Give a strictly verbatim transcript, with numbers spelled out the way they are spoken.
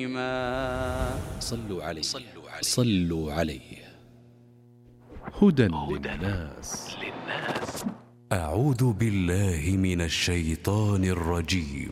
صلوا عليه صلوا عليه هدى للناس. أعوذ بالله من الشيطان الرجيم.